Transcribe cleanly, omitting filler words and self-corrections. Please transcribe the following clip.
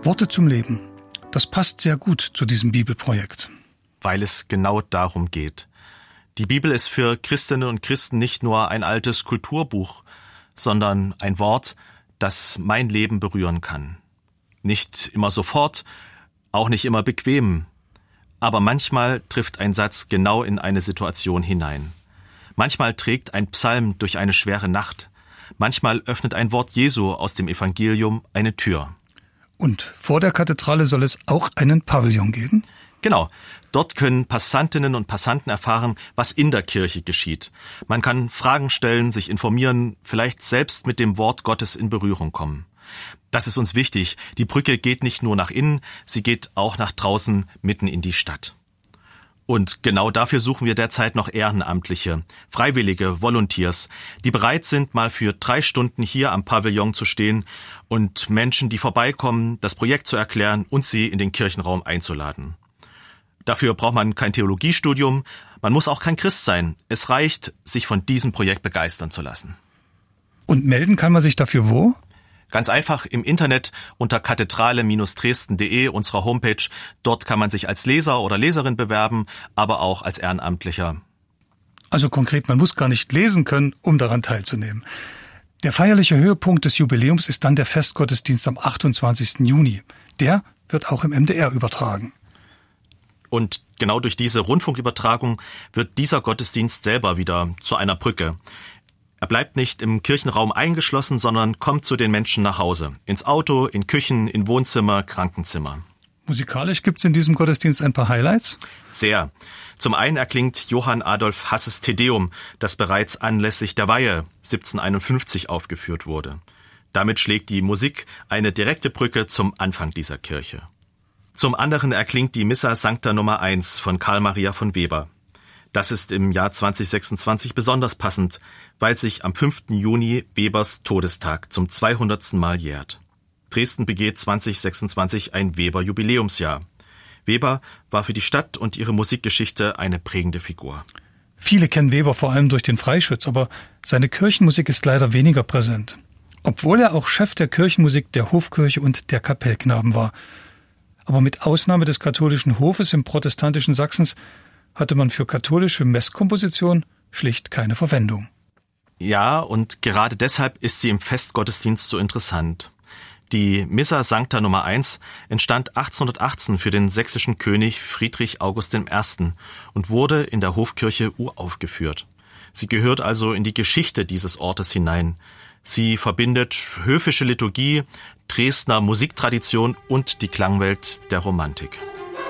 Worte zum Leben. Das passt sehr gut zu diesem Bibelprojekt. Weil es genau darum geht. Die Bibel ist für Christinnen und Christen nicht nur ein altes Kulturbuch, sondern ein Wort, das mein Leben berühren kann. Nicht immer sofort, auch nicht immer bequem, aber manchmal trifft ein Satz genau in eine Situation hinein. Manchmal trägt ein Psalm durch eine schwere Nacht. Manchmal öffnet ein Wort Jesu aus dem Evangelium eine Tür. Und vor der Kathedrale soll es auch einen Pavillon geben? Genau. Dort können Passantinnen und Passanten erfahren, was in der Kirche geschieht. Man kann Fragen stellen, sich informieren, vielleicht selbst mit dem Wort Gottes in Berührung kommen. Das ist uns wichtig. Die Brücke geht nicht nur nach innen, sie geht auch nach draußen, mitten in die Stadt. Und genau dafür suchen wir derzeit noch Ehrenamtliche, Freiwillige, Volunteers, die bereit sind, mal für 3 Stunden hier am Pavillon zu stehen und Menschen, die vorbeikommen, das Projekt zu erklären und sie in den Kirchenraum einzuladen. Dafür braucht man kein Theologiestudium, man muss auch kein Christ sein. Es reicht, sich von diesem Projekt begeistern zu lassen. Und melden kann man sich dafür wo? Ganz einfach im Internet unter kathedrale-dresden.de, unserer Homepage. Dort kann man sich als Leser oder Leserin bewerben, aber auch als Ehrenamtlicher. Also konkret, man muss gar nicht lesen können, um daran teilzunehmen. Der feierliche Höhepunkt des Jubiläums ist dann der Festgottesdienst am 28. Juni. Der wird auch im MDR übertragen. Und genau durch diese Rundfunkübertragung wird dieser Gottesdienst selber wieder zu einer Brücke. Er bleibt nicht im Kirchenraum eingeschlossen, sondern kommt zu den Menschen nach Hause. Ins Auto, in Küchen, in Wohnzimmer, Krankenzimmer. Musikalisch gibt's in diesem Gottesdienst ein paar Highlights? Sehr. Zum einen erklingt Johann Adolf Hasses Te Deum, das bereits anlässlich der Weihe 1751 aufgeführt wurde. Damit schlägt die Musik eine direkte Brücke zum Anfang dieser Kirche. Zum anderen erklingt die Missa Sancta Nummer 1 von Karl Maria von Weber. Das ist im Jahr 2026 besonders passend, weil sich am 5. Juni Webers Todestag zum 200. Mal jährt. Dresden begeht 2026 ein Weber-Jubiläumsjahr. Weber war für die Stadt und ihre Musikgeschichte eine prägende Figur. Viele kennen Weber vor allem durch den Freischütz, aber seine Kirchenmusik ist leider weniger präsent. Obwohl er auch Chef der Kirchenmusik der Hofkirche und der Kapellknaben war. Aber mit Ausnahme des katholischen Hofes im protestantischen Sachsens hatte man für katholische Messkomposition schlicht keine Verwendung. Ja, und gerade deshalb ist sie im Festgottesdienst so interessant. Die Missa Sancta Nummer 1 entstand 1818 für den sächsischen König Friedrich August I. und wurde in der Hofkirche uraufgeführt. Sie gehört also in die Geschichte dieses Ortes hinein. Sie verbindet höfische Liturgie, Dresdner Musiktradition und die Klangwelt der Romantik.